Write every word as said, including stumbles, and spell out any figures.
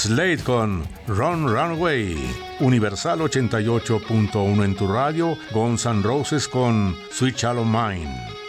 Slade con Run Runaway, Universal ochenta y ocho punto uno en tu radio, Guns N' Roses con Sweet Child O' Mine.